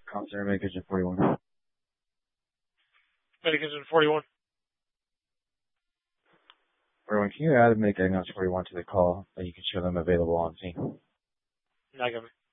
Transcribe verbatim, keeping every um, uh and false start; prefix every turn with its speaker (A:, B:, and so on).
A: Call center, make agent forty-one.
B: Medic Engine forty-one.
A: forty-one, can you add Medic Engine forty-one to the call, and you can show them available on scene?
B: I got it.